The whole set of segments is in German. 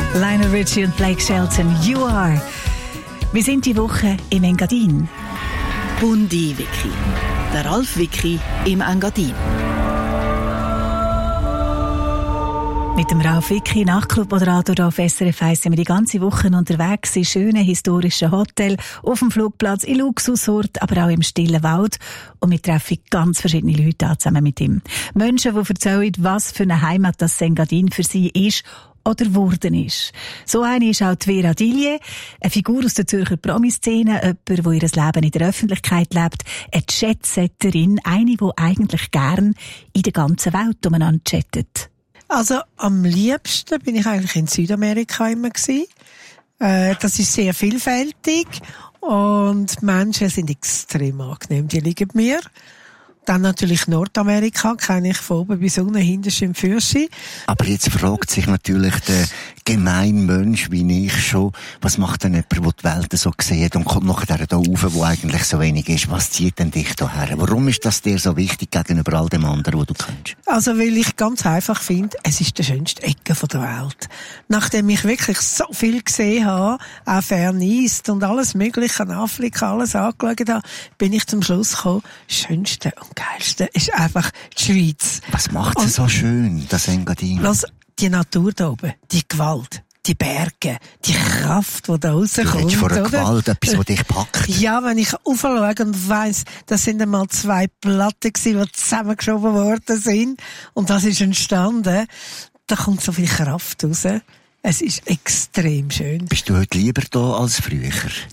Lionel Richie und Blake Shelton, You Are. Wir sind die Woche im Engadin. Bundi Wiki. Der Ralf Wiki im Engadin. Mit dem Ralf Wiki, Nachtclub-Moderator auf SRF 1, sind wir die ganze Woche unterwegs in schönen historischen Hotels, auf dem Flugplatz, in Luxusorten, aber auch im stillen Wald. Und wir treffen ganz verschiedene Leute an, zusammen mit ihm. Menschen, die erzählen, was für eine Heimat das Engadin für sie ist oder geworden ist. So eine ist auch die Vera Dillier, eine Figur aus der Zürcher Promi-Szene, jemand, der ihr Leben in der Öffentlichkeit lebt, eine Chatsetterin, eine, die eigentlich gern in der ganzen Welt umeinander chattet. Also am liebsten bin ich eigentlich in Südamerika immer gewesen. Das ist sehr vielfältig und die Menschen sind extrem angenehm, die liegen mir. Dann natürlich Nordamerika, kenne ich von oben bis unten, hinterst im Fürschi. Aber jetzt fragt sich natürlich der gemeine Mensch wie ich schon, was macht denn jemand, der die Welt so sieht und kommt nachher da rauf, wo eigentlich so wenig ist? Was zieht denn dich da her? Warum ist das dir so wichtig gegenüber all dem anderen, was du kennst? Also, weil ich ganz einfach finde, es ist die schönste Ecke der Welt. Nachdem ich wirklich so viel gesehen habe, auch Fernist und alles Mögliche in Afrika, alles angeschaut habe, bin ich zum Schluss gekommen, das Schönste und Geilste ist einfach die Schweiz. Was macht sie so schön, das Engadin? Die Natur da oben, die Gewalt, die Berge, die Kraft, die da rauskommt. Du redest von einer Gewalt, etwas, das dich packt. Ja, wenn ich aufschaue und weiss, das sind einmal 2 Platten gewesen, die zusammengeschoben worden sind, und das ist entstanden, da kommt so viel Kraft raus. Es ist extrem schön. Bist du heute lieber da als früher?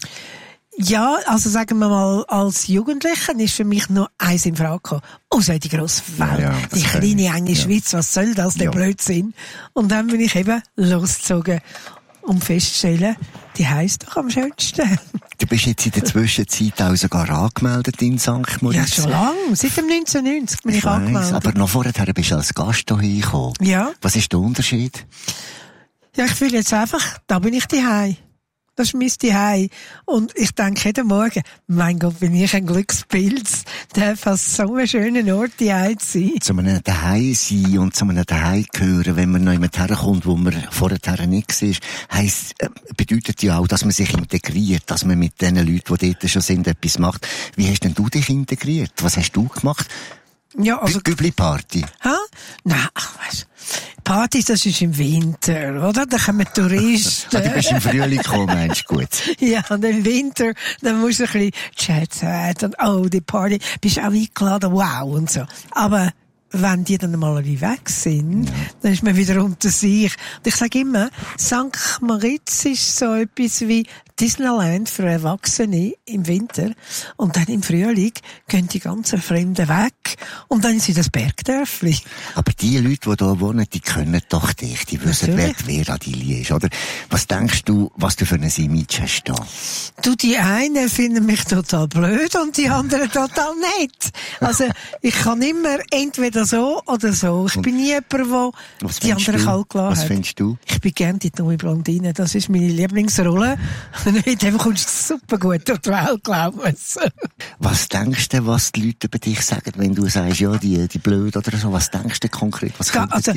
Ja, also sagen wir mal, als Jugendlicher ist für mich nur eins in Frage gekommen. So die grosse Welt, ja, die kleine, enge Schweiz, was soll das, der Blödsinn? Und dann bin ich eben losgezogen, um festzustellen, die heisst doch am schönsten. Du bist jetzt in der Zwischenzeit auch sogar angemeldet in St. Moritz. Ja, schon lange. Seit dem 1990 bin ich angemeldet. Aber noch vorher bist du als Gast hier gekommen. Ja. Was ist der Unterschied? Ja, ich fühle jetzt einfach, da bin ich daheim. Das ist mein Zuhause. Und ich denke jeden Morgen, mein Gott, bin ich ein Glückspilz, darf an so einem schönen Ort daheim sein. Zu einem Daheim sein und zu einem Daheim gehören, wenn man noch jemand herkommt, wo man vorher nicht war, bedeutet ja auch, dass man sich integriert, dass man mit den Leuten, die dort schon sind, etwas macht. Wie hast denn du dich integriert? Was hast du gemacht? Ja, also. Gübli-Party? Nein, weisst, Partys, das ist im Winter, oder? Da kommen Touristen. Du bist im Frühling gekommen, meinst du gut? Ja, und im Winter, dann musst du ein bisschen Chat und die Party, bist auch eingeladen, wow, und so. Aber wenn die dann mal alle weg sind, dann ist man wieder unter sich. Und ich sage immer, St. Moritz ist so etwas wie Disneyland für Erwachsene im Winter. Und dann im Frühling gehen die ganzen Fremden weg. Und dann ist wieder das Bergdörfli. Aber die Leute, die hier wohnen, die können doch dich. Die wissen, wer die Vera Dillier ist, oder? Was denkst du, was du für ein Image hast da? Du, die einen finden mich total blöd und die anderen total nett. Also, ich kann immer entweder so oder so. Ich bin nie jemand, der die anderen kalt gelassen hat. Was findest du? Ich bin gerne die dumme Blondine. Das ist meine Lieblingsrolle. Mit dem kommst du super gut durch die Welt, glaub mir's. Was denkst du, was die Leute über dich sagen, wenn du sagst, ja, die blöd oder so? Was denkst du konkret? Was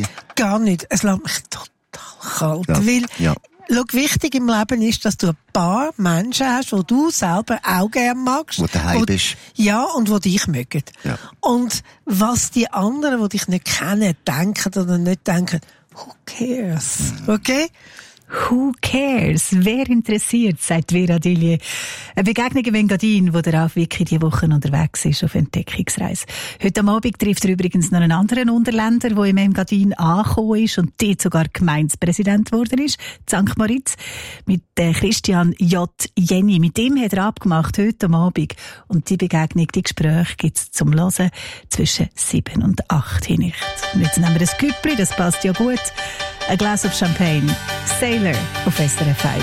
gar nicht. Es lässt mich total kalt. Weil, schau, wichtig im Leben ist, dass du ein paar Menschen hast, die du selber auch gerne magst. Wo du daheim bist. Ja, und die dich mögen. Ja. Und was die anderen, die dich nicht kennen, denken oder nicht denken, who cares? Okay? Who cares? Wer interessiert, sagt Vera Dillier. Eine Begegnung im Engadin, wo der Ralf Wiki diese Woche unterwegs ist auf Entdeckungsreise. Heute am Abend trifft er übrigens noch einen anderen Unterländer, der im Engadin angekommen ist und dort sogar Gemeindepräsident geworden ist, St. Moritz, mit Christian J. Jenny. Mit dem hat er abgemacht heute am Abend. Und die Begegnung, die Gespräche gibt's zum Hören zwischen 7 und 8 Uhr Nacht. Und jetzt nehmen wir das Küppli, das passt ja gut. A Glass of Champagne. Sailor auf SRF 1.